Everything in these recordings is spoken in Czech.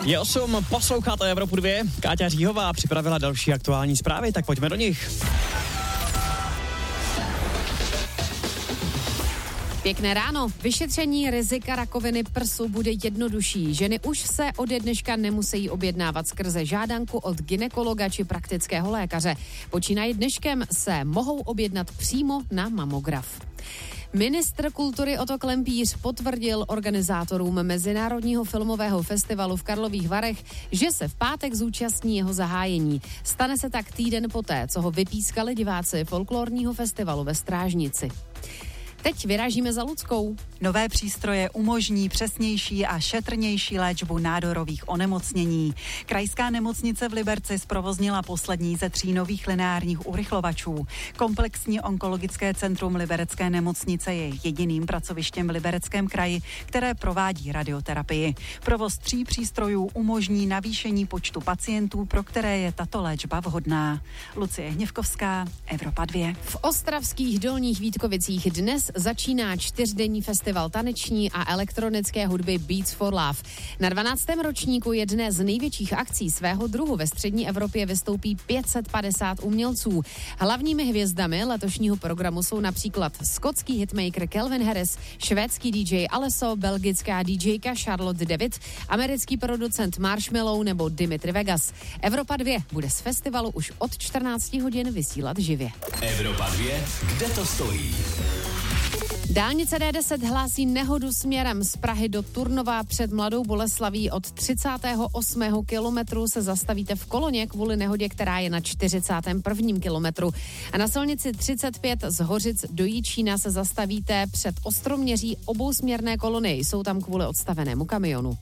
Je 8, posloucháte Evropu 2. Káťa Říhová připravila další aktuální zprávy, tak pojďme do nich. Pěkné ráno. Vyšetření rizika rakoviny prsu bude jednodušší. Ženy už se ode dneška nemusí objednávat skrze žádanku od gynekologa či praktického lékaře. Počínaje dneškem se mohou objednat přímo na mamograf. Ministr kultury Otto Klempíř potvrdil organizátorům Mezinárodního filmového festivalu v Karlových Varech, že se v pátek zúčastní jeho zahájení. Stane se tak týden poté, co ho vypískali diváci folklorního festivalu ve Strážnici. Teď vyrážíme za Ludskou. Nové přístroje umožní přesnější a šetrnější léčbu nádorových onemocnění. Krajská nemocnice v Liberci zprovoznila poslední ze 3 nových lineárních urychlovačů. Komplexní onkologické centrum Liberecké nemocnice je jediným pracovištěm v Libereckém kraji, které provádí radioterapii. Provoz 3 přístrojů umožní navýšení počtu pacientů, pro které je tato léčba vhodná. Lucie Hněvkovská, Evropa 2. V ostravských Dolních Vítkovicích dnes začíná 4denní festival taneční a elektronické hudby Beats for Love. Na 12. ročníku jedné z největších akcí svého druhu ve střední Evropě vystoupí 550 umělců. Hlavními hvězdami letošního programu jsou například skotský hitmaker Calvin Harris, švédský DJ Alesso, belgická DJka Charlotte David, americký producent Marshmello nebo Dimitri Vegas. Evropa 2 bude z festivalu už od 14 hodin vysílat živě. Evropa 2, kde to stojí? Dálnice D10 hlásí nehodu směrem z Prahy do Turnova před Mladou Boleslaví. Od 38. kilometru se zastavíte v koloně kvůli nehodě, která je na 41. kilometru. A na silnici 35 z Hořic do Jičína se zastavíte před Ostroměří obousměrné kolony. Jsou tam kvůli odstavenému kamionu.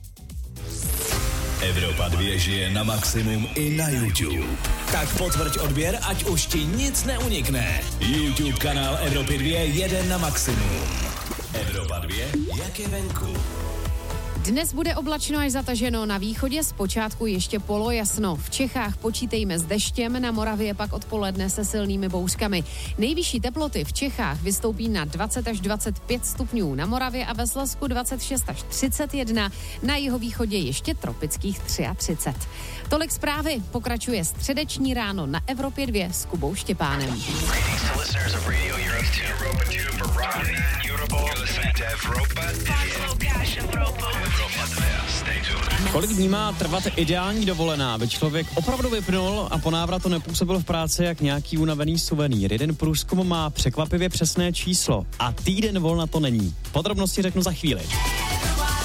Evropa 2 žije na maximum i na YouTube. Tak potvrď odběr, ať už ti nic neunikne. YouTube kanál Evropy 2 jede na maximum. Evropa 2, jak je venku. Dnes bude oblačno až zataženo, na východě zpočátku ještě polojasno. V Čechách počítejme s deštěm, na Moravě pak odpoledne se silnými bouřkami. Nejvyšší teploty v Čechách vystoupí na 20 až 25 stupňů, na Moravě a ve Slezsku 26 až 31, na jihovýchodě ještě tropických 33. Tolik zprávy, pokračuje středeční ráno na Evropě 2 s Kubou Štěpánem. Kolik dní má trvat ideální dovolená, aby člověk opravdu vypnul a po návratu nepůsobil v práci jak nějaký unavený suvenýr? Jeden průzkum má překvapivě přesné číslo a týden volna to není. Podrobnosti řeknu za chvíli.